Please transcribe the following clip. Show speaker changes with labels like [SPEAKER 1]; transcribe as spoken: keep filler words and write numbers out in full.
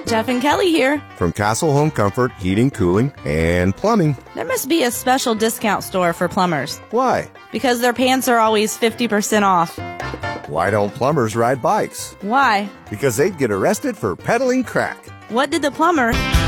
[SPEAKER 1] Jeff and Kelly here.
[SPEAKER 2] From Castle Home Comfort, Heating, Cooling, and Plumbing.
[SPEAKER 1] There must be a special discount store for plumbers.
[SPEAKER 2] Why?
[SPEAKER 1] Because their pants are always fifty percent off.
[SPEAKER 2] Why don't plumbers ride bikes?
[SPEAKER 1] Why?
[SPEAKER 2] Because they'd get arrested for peddling crack.
[SPEAKER 1] What did the plumber